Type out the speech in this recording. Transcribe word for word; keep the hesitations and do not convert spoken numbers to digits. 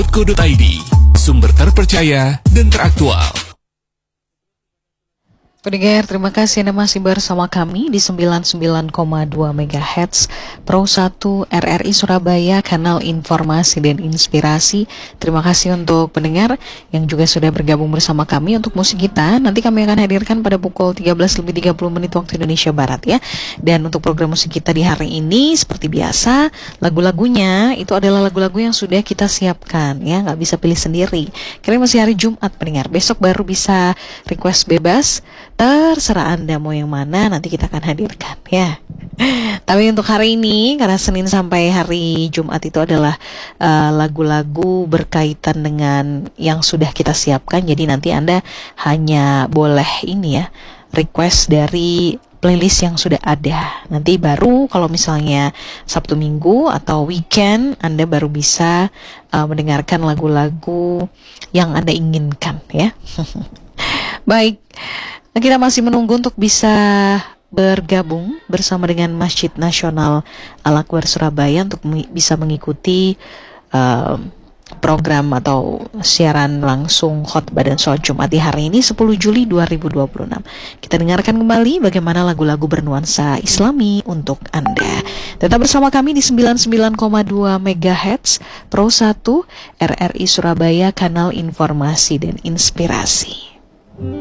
co titik i d, sumber terpercaya dan teraktual. Pendengar, terima kasih Anda masih bersama kami di sembilan puluh sembilan koma dua megahertz Pro satu R R I Surabaya, kanal informasi dan inspirasi. Terima kasih untuk pendengar yang juga sudah bergabung bersama kami untuk musik kita. Nanti kami akan hadirkan pada pukul tiga belas lebih tiga puluh menit waktu Indonesia Barat ya. Dan untuk program musik kita di hari ini seperti biasa, lagu-lagunya itu adalah lagu-lagu yang sudah kita siapkan ya, nggak bisa pilih sendiri. Karena masih hari Jumat pendengar, besok baru bisa request bebas. Terserah Anda mau yang mana, nanti kita akan hadirkan ya. Tapi untuk hari ini, karena Senin sampai hari Jumat itu adalah uh, lagu-lagu berkaitan dengan yang sudah kita siapkan. Jadi nanti Anda hanya boleh ini ya, request dari playlist yang sudah ada. Nanti baru kalau misalnya Sabtu Minggu atau weekend, Anda baru bisa uh, mendengarkan lagu-lagu yang Anda inginkan ya. Baik. Nah, kita masih menunggu untuk bisa bergabung bersama dengan Masjid Nasional Al-Akbar Surabaya untuk me- bisa mengikuti uh, program atau siaran langsung khotbah dan sholat Jumat di hari ini sepuluh Juli dua ribu dua puluh enam. Kita dengarkan kembali bagaimana lagu-lagu bernuansa Islami untuk Anda. Tetap bersama kami di sembilan puluh sembilan koma dua megahertz Pro satu R R I Surabaya, kanal informasi dan inspirasi.